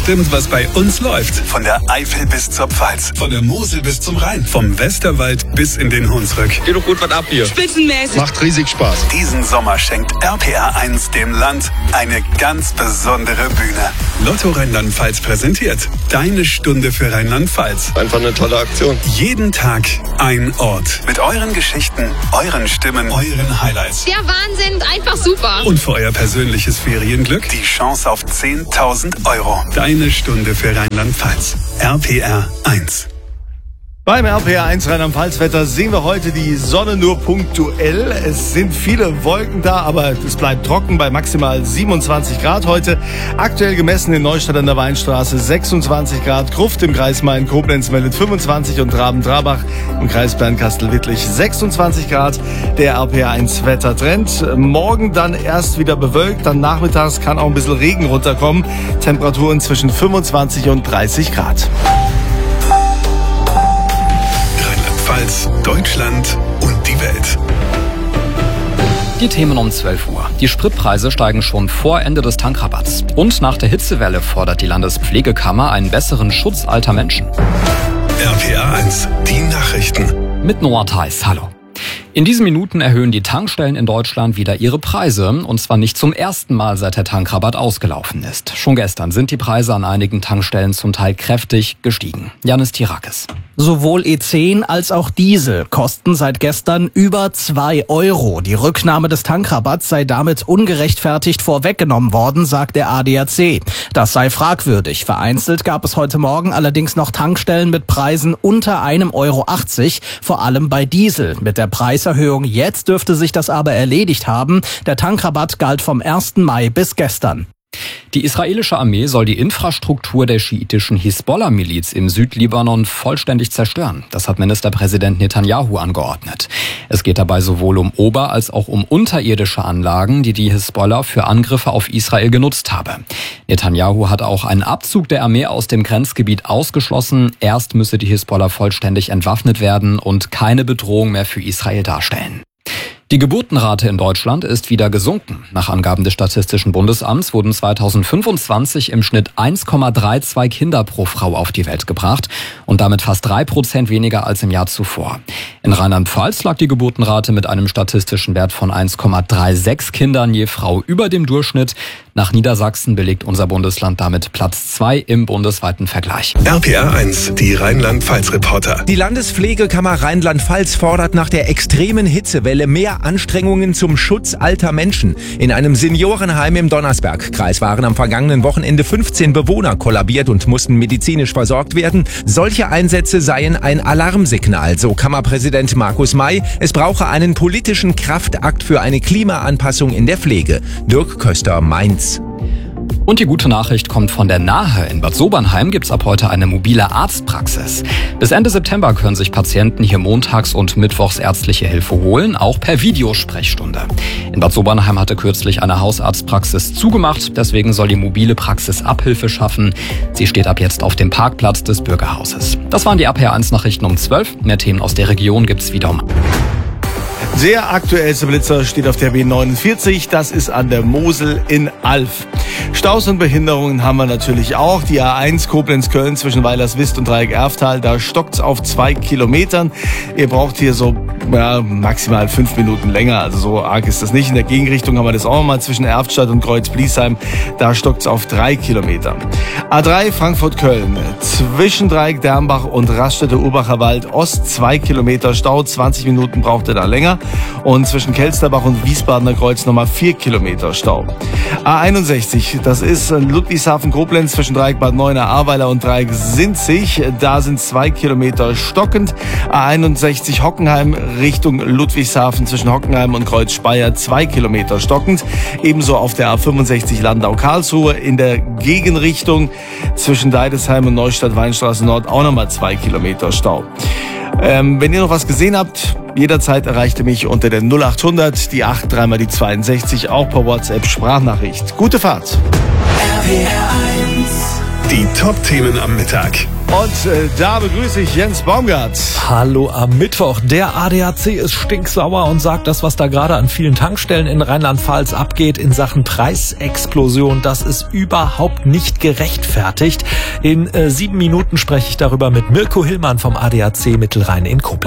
bestimmt, was bei uns läuft. Von der Eifel bis zur Pfalz, von der Mosel bis zum Rhein, vom Westerwald bis in den Hunsrück. Geht doch gut was ab hier. Spitzenmäßig. Macht riesig Spaß. Diesen Sommer schenkt RPR 1 dem Land eine ganz besondere Bühne. Lotto Rheinland-Pfalz präsentiert Deine Stunde für Rheinland-Pfalz. Einfach eine tolle Aktion. Jeden Tag ein Ort. Mit euren Geschichten, euren Stimmen, euren Highlights. Der Wahnsinn, einfach super. Und für euer persönliches Ferienglück die Chance auf 10.000 Euro. Deine Stunde für Rheinland-Pfalz. RPR 1. Beim RPR 1 Rheinland-Pfalz-Wetter sehen wir heute die Sonne nur punktuell. Es sind viele Wolken da, aber es bleibt trocken bei maximal 27 Grad heute. Aktuell gemessen in Neustadt an der Weinstraße 26 Grad, Gruft im Kreis Main-Koblenz meldet 25 und Raben-Trabach im Kreis Bernkastel-Wittlich 26 Grad. Der RPR 1 Wettertrend. Morgen dann erst wieder bewölkt, dann nachmittags kann auch ein bisschen Regen runterkommen. Temperaturen zwischen 25 und 30 Grad. Deutschland und die Welt. Die Themen um 12 Uhr. Die Spritpreise steigen schon vor Ende des Tankrabatts. Und nach der Hitzewelle fordert die Landespflegekammer einen besseren Schutz alter Menschen. RPR 1, die Nachrichten. Mit Noah Theis, hallo. In diesen Minuten erhöhen die Tankstellen in Deutschland wieder ihre Preise. Und zwar nicht zum ersten Mal, seit der Tankrabatt ausgelaufen ist. Schon gestern sind die Preise an einigen Tankstellen zum Teil kräftig gestiegen. Janis Tirakis. Sowohl E10 als auch Diesel kosten seit gestern über 2 Euro. Die Rücknahme des Tankrabatts sei damit ungerechtfertigt vorweggenommen worden, sagt der ADAC. Das sei fragwürdig. Vereinzelt gab es heute Morgen allerdings noch Tankstellen mit Preisen unter 1,80 Euro, vor allem bei Diesel. Mit der Preiserhöhung jetzt dürfte sich das aber erledigt haben. Der Tankrabatt galt vom 1. Mai bis gestern. Die israelische Armee soll die Infrastruktur der schiitischen Hisbollah-Miliz im Südlibanon vollständig zerstören. Das hat Ministerpräsident Netanyahu angeordnet. Es geht dabei sowohl um ober- als auch um unterirdische Anlagen, die die Hisbollah für Angriffe auf Israel genutzt habe. Netanyahu hat auch einen Abzug der Armee aus dem Grenzgebiet ausgeschlossen. Erst müsse die Hisbollah vollständig entwaffnet werden und keine Bedrohung mehr für Israel darstellen. Die Geburtenrate in Deutschland ist wieder gesunken. Nach Angaben des Statistischen Bundesamts wurden 2025 im Schnitt 1,32 Kinder pro Frau auf die Welt gebracht und damit fast 3% weniger als im Jahr zuvor. In Rheinland-Pfalz lag die Geburtenrate mit einem statistischen Wert von 1,36 Kindern je Frau über dem Durchschnitt. Nach Niedersachsen belegt unser Bundesland damit Platz 2 im bundesweiten Vergleich. RPR 1, die Rheinland-Pfalz-Reporter. Die Landespflegekammer Rheinland-Pfalz fordert nach der extremen Hitzewelle mehr Anstrengungen zum Schutz alter Menschen. In einem Seniorenheim im Donnersbergkreis waren am vergangenen Wochenende 15 Bewohner kollabiert und mussten medizinisch versorgt werden. Solche Einsätze seien ein Alarmsignal, so Kammerpräsident Markus May. Es brauche einen politischen Kraftakt für eine Klimaanpassung in der Pflege. Dirk Köster, Mainz. Und die gute Nachricht kommt von der Nahe. In Bad Sobernheim gibt's ab heute eine mobile Arztpraxis. Bis Ende September können sich Patienten hier montags und mittwochs ärztliche Hilfe holen, auch per Videosprechstunde. In Bad Sobernheim hatte kürzlich eine Hausarztpraxis zugemacht, deswegen soll die mobile Praxis Abhilfe schaffen. Sie steht ab jetzt auf dem Parkplatz des Bürgerhauses. Das waren die RPR 1 Nachrichten um 12. Mehr Themen aus der Region gibt's wieder um. Der aktuellste Blitzer steht auf der B49, das ist an der Mosel in Alf. Staus und Behinderungen haben wir natürlich auch. Die A1 Koblenz-Köln zwischen Weilerswist und Dreieck-Erftal, da stockt's auf 2 Kilometern. Ihr braucht hier so maximal 5 Minuten länger, also so arg ist das nicht. In der Gegenrichtung haben wir das auch mal zwischen Erftstadt und Kreuz-Bliesheim, da stockt's auf 3 Kilometer. A3 Frankfurt-Köln zwischen Dreieck-Dernbach und Raststätte-Urbacher Wald Ost 2 Kilometer Stau, 20 Minuten braucht ihr da länger. Und zwischen Kelsterbach und Wiesbadener Kreuz nochmal 4 Kilometer Stau. A61, das ist Ludwigshafen-Koblenz zwischen Dreieck Bad Neuenahr, Ahrweiler und Dreieck Sinzig. Da sind 2 Kilometer stockend. A61 Hockenheim Richtung Ludwigshafen zwischen Hockenheim und Kreuz Speyer 2 Kilometer stockend. Ebenso auf der A65 Landau-Karlsruhe in der Gegenrichtung zwischen Deidesheim und Neustadt-Weinstraße Nord auch nochmal 2 Kilometer Stau. Wenn ihr noch was gesehen habt, jederzeit erreicht ihr mich unter der 0800, die 8, dreimal die 62, auch per WhatsApp Sprachnachricht. Gute Fahrt. Die Top-Themen am Mittag. Und da begrüße ich Jens Baumgart. Hallo am Mittwoch. Der ADAC ist stinksauer und sagt, das, was da gerade an vielen Tankstellen in Rheinland-Pfalz abgeht in Sachen Preisexplosion, das ist überhaupt nicht gerechtfertigt. In 7 Minuten spreche ich darüber mit Mirko Hillmann vom ADAC Mittelrhein in Koblenz.